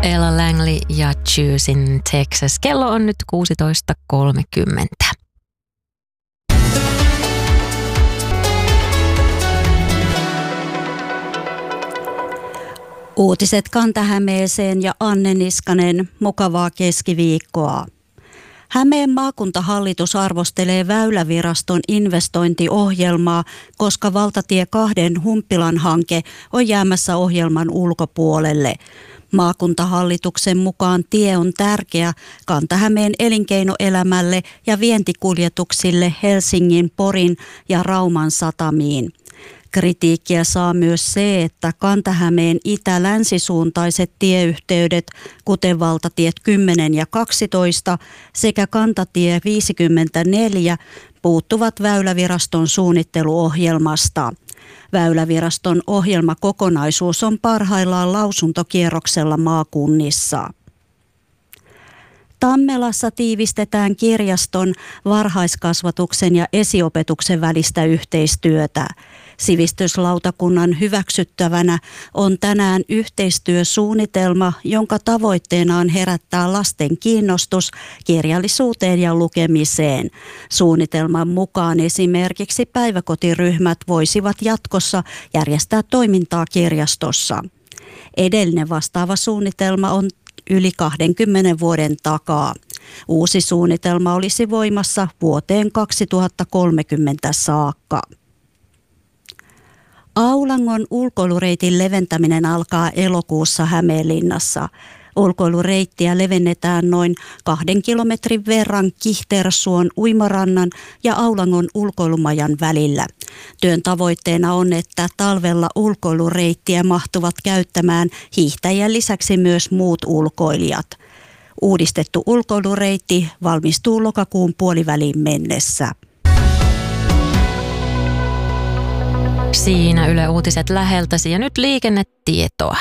Ella Langley ja Choose in Texas. Kello on nyt 16.30. Uutiset Kanta-Hämeeseen ja Anne Niskanen, mukavaa keskiviikkoa. Hämeen maakuntahallitus arvostelee Väyläviraston investointiohjelmaa, koska valtatie 2 Humppilan hanke on jäämässä ohjelman ulkopuolelle. Maakuntahallituksen mukaan tie on tärkeä Kanta-Hämeen elinkeinoelämälle ja vientikuljetuksille Helsingin, Porin ja Rauman satamiin. Kritiikkiä saa myös se, että Kanta-Hämeen itä-länsisuuntaiset tieyhteydet, kuten valtatiet 10 ja 12 sekä kantatie 54, puuttuvat Väyläviraston suunnitteluohjelmasta. Väyläviraston ohjelmakokonaisuus on parhaillaan lausuntokierroksella maakunnissa. Tammelassa tiivistetään kirjaston, varhaiskasvatuksen ja esiopetuksen välistä yhteistyötä. Sivistyslautakunnan hyväksyttävänä on tänään yhteistyösuunnitelma, jonka tavoitteena on herättää lasten kiinnostus kirjallisuuteen ja lukemiseen. Suunnitelman mukaan esimerkiksi päiväkotiryhmät voisivat jatkossa järjestää toimintaa kirjastossa. Edellinen vastaava suunnitelma on yli 20 vuoden takaa. Uusi suunnitelma olisi voimassa vuoteen 2030 saakka. Aulangon ulkoilureitin leventäminen alkaa elokuussa Hämeenlinnassa. Ulkoilureittiä levennetään noin 2 kilometrin verran Kihtersuon uimarannan ja Aulangon ulkoilumajan välillä. Työn tavoitteena on, että talvella ulkoilureittiä mahtuvat käyttämään hiihtäjien lisäksi myös muut ulkoilijat. Uudistettu ulkoilureitti valmistuu lokakuun puoliväliin mennessä. Siinä Yle Uutiset läheltäsi ja nyt liikennetietoa.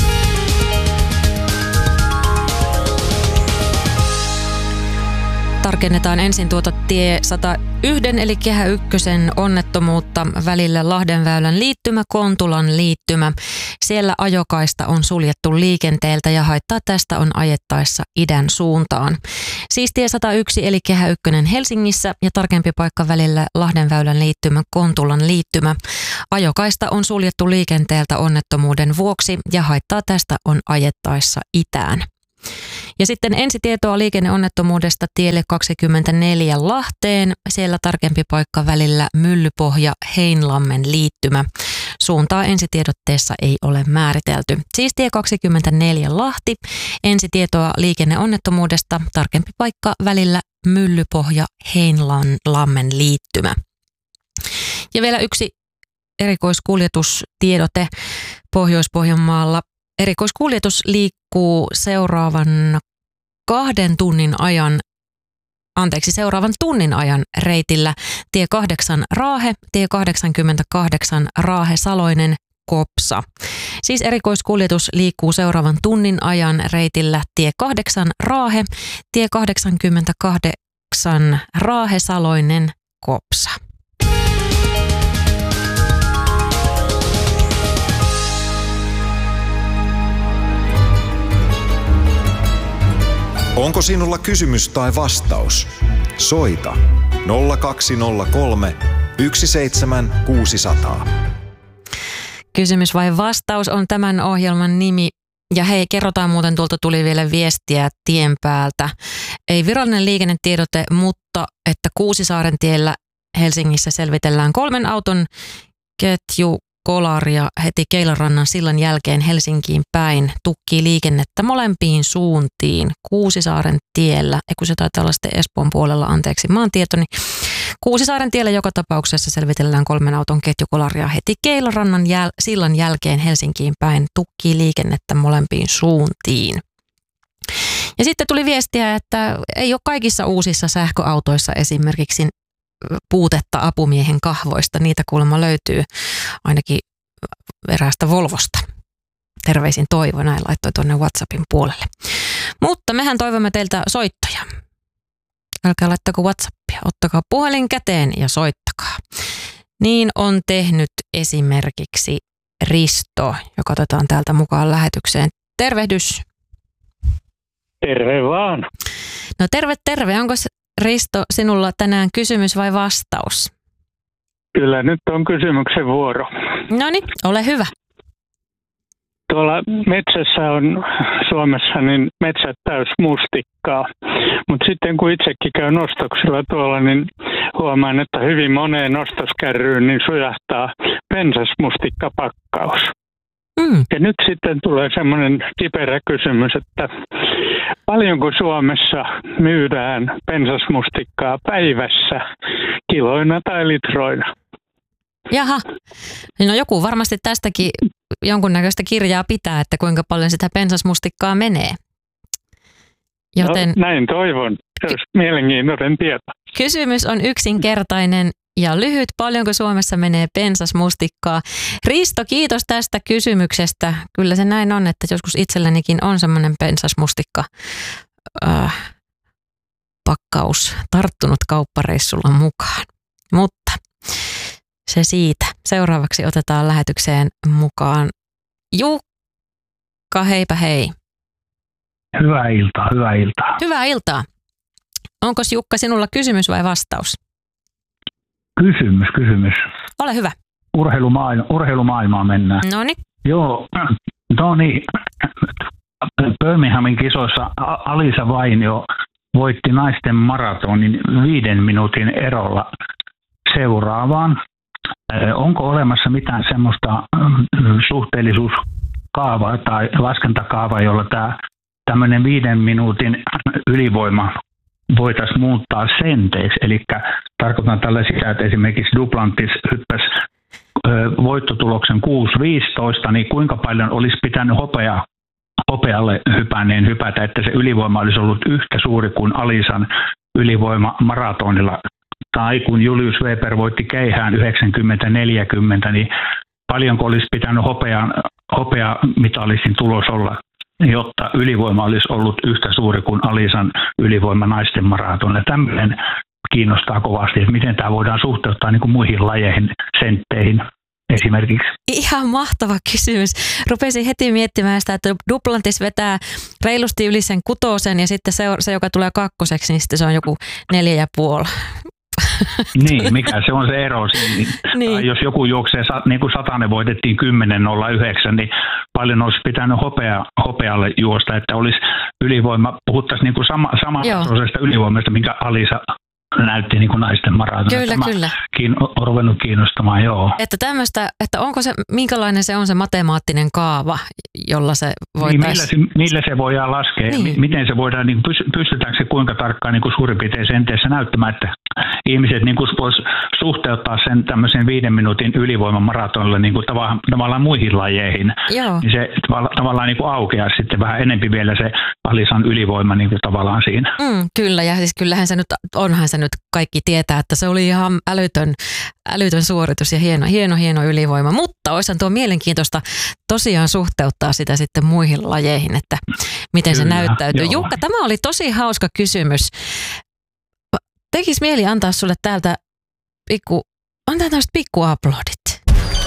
Tarkennetaan ensin tuota tie 101 eli Kehä Ykkösen onnettomuutta välillä Lahdenväylän liittymä, Kontulan liittymä. Siellä ajokaista on suljettu liikenteeltä ja haittaa tästä on ajettaessa idän suuntaan. Siis tie 101 eli Kehä Ykkönen Helsingissä ja tarkempi paikka välillä Lahdenväylän liittymä, Kontulan liittymä. Ajokaista on suljettu liikenteeltä onnettomuuden vuoksi ja haittaa tästä on ajettaessa itään. Ja sitten ensitietoa liikenneonnettomuudesta tielle 24 Lahteen. Siellä tarkempi paikka välillä Myllypohja-Heinlammen liittymä. Suuntaa ensitiedotteessa ei ole määritelty. Siis tie 24 Lahti. Ensitietoa liikenneonnettomuudesta. Tarkempi paikka välillä Myllypohja-Heinlammen liittymä. Ja vielä yksi erikoiskuljetustiedote Pohjois-Pohjanmaalla. Erikoiskuljetus liikkuu seuraavan tunnin ajan reitillä tie 8 Raahe, tie 88 Raahe Saloinen Kopsa. Siis erikoiskuljetus liikkuu seuraavan tunnin ajan reitillä tie 8 Raahe, tie 88 Raahe Saloinen Kopsa. Onko sinulla kysymys tai vastaus? Soita 0203 17600. Kysymys vai vastaus on tämän ohjelman nimi. Ja hei, kerrotaan muuten, tuolta tuli vielä viestiä tien päältä. Ei virallinen liikennetiedote, mutta että Kuusisaaren tiellä Helsingissä selvitellään 3 auton ketjukolaria heti Keilarannan sillan jälkeen Helsinkiin päin. Tukkii liikennettä molempiin suuntiin. Kuusisaaren tiellä, kun se taitaa olla sitten Espoon puolella, anteeksi maantietoni. Kuusisaaren tiellä joka tapauksessa selvitellään 3 auton ketjukolaria heti Keilarannan sillan jälkeen Helsinkiin päin. Tukkii liikennettä molempiin suuntiin. Ja sitten tuli viestiä, että ei ole kaikissa uusissa sähköautoissa esimerkiksi puutetta apumiehen kahvoista. Niitä kuulemma löytyy ainakin eräästä Volvosta. Terveisin Toivo, näin laittoi tuonne WhatsAppin puolelle. Mutta mehän toivomme teiltä soittoja. Älkää laittako WhatsAppia, ottakaa puhelin käteen ja soittakaa. Niin on tehnyt esimerkiksi Risto, joka otetaan täältä mukaan lähetykseen. Tervehdys. Terve vaan. No terve. Onko Risto sinulla tänään kysymys vai vastaus? Kyllä nyt on kysymyksen vuoro. Noniin, ole hyvä. Tuolla metsässä on Suomessa niin metsät täys mustikkaa, mutta sitten kun itsekin käy nostoksilla tuolla, niin huomaan, että hyvin moneen nostoskärryyn niin sujahtaa pensasmustikkapakkaus. Ja nyt sitten tulee semmoinen kiperä kysymys, että paljonko Suomessa myydään pensasmustikkaa päivässä, kiloina tai litroina? Jaha, no joku varmasti tästäkin jonkunnäköistä kirjaa pitää, että kuinka paljon sitä pensasmustikkaa menee. Joten no, näin toivon, se olisi mielenkiintoinen tieto. Kysymys on yksinkertainen ja lyhyt. Paljonko Suomessa menee pensasmustikkaa? Risto, kiitos tästä kysymyksestä. Kyllä se näin on, että joskus itsellänikin on semmoinen pensasmustikka pakkaus tarttunut kauppareissulla mukaan. Mutta se siitä. Seuraavaksi otetaan lähetykseen mukaan Jukka, heipä hei. Hyvää iltaa. Hyvää iltaa. Onko Jukka sinulla kysymys vai vastaus? Kysymys. Ole hyvä. Urheilumaailmaa mennään. Noniin. Joo, Birminghamin kisoissa Alisa Vainio voitti naisten maratonin 5 minuutin erolla seuraavaan. Onko olemassa mitään semmoista suhteellisuuskaavaa tai laskentakaavaa, jolla tämmöinen 5 minuutin ylivoima voitaisiin muuttaa senteiksi? Eli tarkoitan tällä sitä, että esimerkiksi Duplantis hyppäsi voittotuloksen 6.15, niin kuinka paljon olisi pitänyt hopealle hypänneen hypätä, että se ylivoima olisi ollut yhtä suuri kuin Alisan ylivoima maratonilla? Tai kun Julius Weber voitti keihään 90-40, niin paljonko olisi pitänyt hopeamitalistin tulos olla, jotta ylivoima olisi ollut yhtä suuri kuin Alisan ylivoima naisten maratonilla? Tämmöinen kiinnostaa kovasti, että miten tämä voidaan suhteuttaa niin kuin muihin lajeihin, sentteihin esimerkiksi. Ihan mahtava kysymys. Rupesin heti miettimään sitä, että Duplantis vetää reilusti yli sen 6 ja sitten se joka tulee 2, niin sitten se on joku 4,5. Niin, mikä se on se ero? Niin. Jos joku juoksee, niin kuin 100 voitettiin 10.09, niin paljon olisi pitänyt hopealle juosta, että olisi ylivoima, puhuttaisiin niin kuin samantasoisesta ylivoimasta, minkä Alisa näytti niin kuin naisten maratonilla. Kyllä. On ruvennut kiinnostamaan, joo. Että tämmöistä, että onko se, minkälainen se on se matemaattinen kaava, jolla se voitaisiin... Niin, millä se voidaan laskea, niin. Miten se voidaan, niin pystytäänkö se kuinka tarkkaan niin kuin suurin piirtein senteessä näyttämään, että ihmiset niin vois suhteuttaa sen tämmöisen 5 minuutin ylivoiman maratonille niin kuin tavallaan muihin lajeihin. Joo. Niin se tavallaan niin kuin aukeaa sitten vähän enempi vielä se Alisan ylivoima niin kuin tavallaan siinä. Kyllä, ja siis kyllähän se nyt, onhan se nyt kaikki tietää, että se oli ihan älytön suoritus ja hieno ylivoima, mutta olisihan tuo mielenkiintoista tosiaan suhteuttaa sitä sitten muihin lajeihin, että miten kyllä, se näyttäytyy. Joo. Jukka, tämä oli tosi hauska kysymys. Tekisi mieli antaa sulle täältä pikku-aplodit.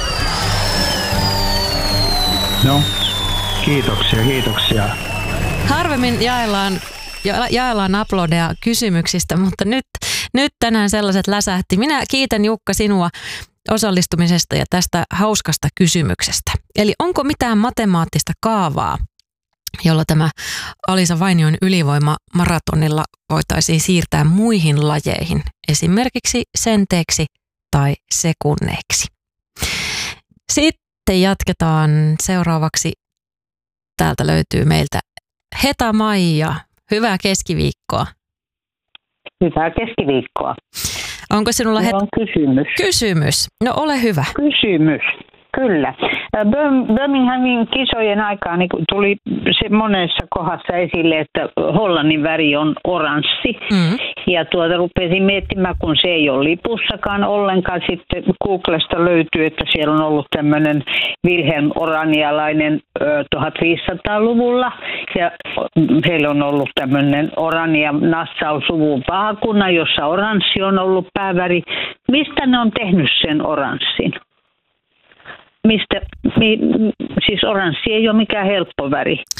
No, kiitoksia. Harvemmin jaellaan aplodeja kysymyksistä, mutta nyt tänään sellaiset läsähti. Minä kiitän Jukka sinua osallistumisesta ja tästä hauskasta kysymyksestä. Eli onko mitään matemaattista kaavaa, jolla tämä Alisa Vainion ylivoima maratonilla voitaisiin siirtää muihin lajeihin, esimerkiksi senteeksi tai sekunneiksi? Sitten jatketaan seuraavaksi. Täältä löytyy meiltä Heta Maija. Hyvää keskiviikkoa. Hyvää keskiviikkoa. Onko sinulla kysymys? No ole hyvä. Kysymys, kyllä. Birminghamin kisojen aikaan niin tuli se monessa kohdassa esille, että Hollannin väri on oranssi. Ja rupesin miettimään, kun se ei ole lipussakaan ollenkaan. Sitten Googlesta löytyy, että siellä on ollut tämmöinen Wilhelm Oranialainen 1500-luvulla. Ja heillä on ollut tämmöinen Orania Nassau-suvun paakunna, jossa oranssi on ollut pääväri. Mistä ne on tehnyt sen oranssin? Siis oranssi ei ole mikään helppo väri.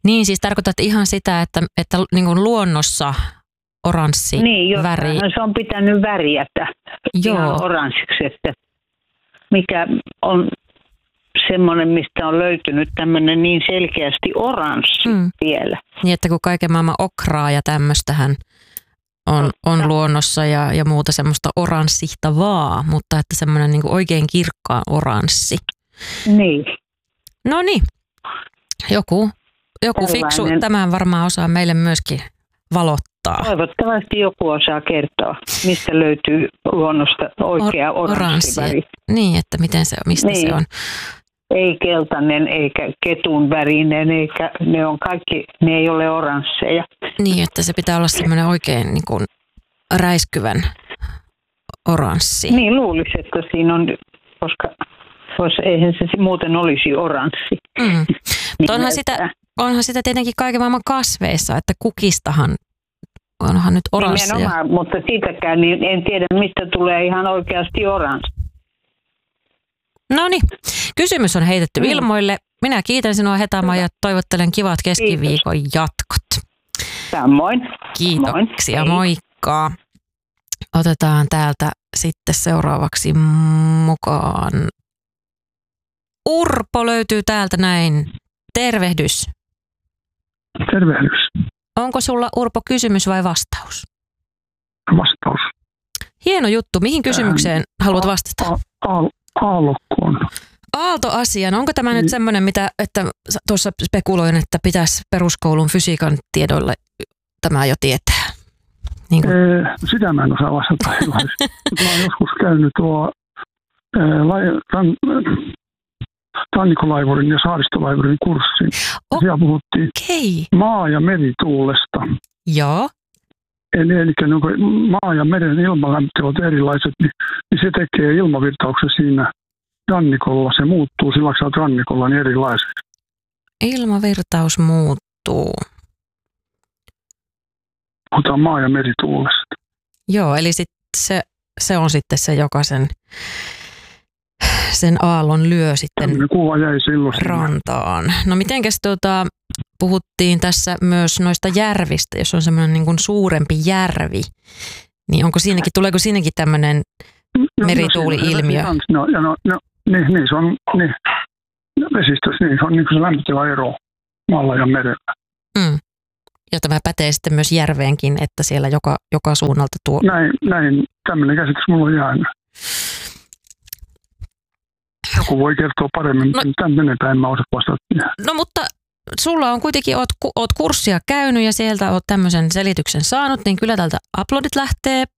Niin, siis tarkoitat ihan sitä, että niin kuin luonnossa oranssi väri. Niin, se on pitänyt värjätä ihan oranssiksi, että mikä on semmoinen, mistä on löytynyt tämmöinen niin selkeästi oranssi vielä. Niin, että kun kaiken maailman okraa ja tämmöistähän on luonnossa ja muuta semmoista oranssihtavaa, mutta että semmoinen niin kuin oikein kirkkaan oranssi. Niin. No niin, joku fiksu tämän varmaan osaa meille myöskin valottaa. Toivottavasti joku osaa kertoa, mistä löytyy luonnosta oikea oranssiväri. Niin, että mistä se on. Ei keltainen eikä ketun värinen, eikä ne ei ole oransseja. Niin, että se pitää olla semmoinen oikein niin kuin räiskyvän oranssi. Niin, luulisi, että siinä on, koska eihän se muuten olisi oranssi. Onhan sitä tietenkin kaiken maailman kasveissa, että kukistahan onhan nyt oranssia. Nimenomaan, mutta siitäkään niin en tiedä, mistä tulee ihan oikeasti oranssi. No niin, kysymys on heitetty ilmoille. Minä kiitän sinua, Hetama, ja toivottelen kivat keskiviikon jatkot. Samoin. Kiitoksia, moikka. Otetaan täältä sitten seuraavaksi mukaan. Urpo löytyy täältä näin. Tervehdys. Tervehdys. Onko sulla, Urpo, kysymys vai vastaus? Vastaus. Hieno juttu. Mihin kysymykseen haluat vastata? Aallokkoon. Aaltoasian. Onko tämä nyt semmoinen, että tuossa spekuloin, että pitäisi peruskoulun fysiikan tiedoilla tämä jo tietää? Niin kuin... Sitä mä en osaa vastata. Mä oon joskus käynyt rannikkolaivurin ja saaristolaivurin kurssin. Siellä puhuttiin maa- ja merituulesta. Joo. Eli maa- ja meren ilmalämpötilat ovat erilaiset, niin se tekee ilmavirtauksen siinä rannikolla. Se muuttuu sillä lailla, että rannikolla niin erilaiset. Ilmavirtaus muuttuu. Puhutaan maa- ja merituulesta. Joo, eli se on sitten se, joka sen aallon lyö sitten kuva jäi silloin rantaan. No mitenkäs puhuttiin tässä myös noista järvistä, jos on semmoinen niin kuin suurempi järvi, niin tuleeko siinäkin tämmöinen merituuli-ilmiö? Niin, se on vesistössä, niin se on niin kuin se lämpötilaero maalla ja merellä. Ja tämä pätee sitten myös järveenkin, että siellä joka suunnalta tuo... Näin tämmöinen käsitys mulla on jäänyt. Joku voi kertoa paremmin, mutta tämän enempää en mä osaa vastata. No mutta sulla on kuitenkin, oot kurssia käynyt ja sieltä oot tämmöisen selityksen saanut, niin kyllä tältä aplodit lähtee.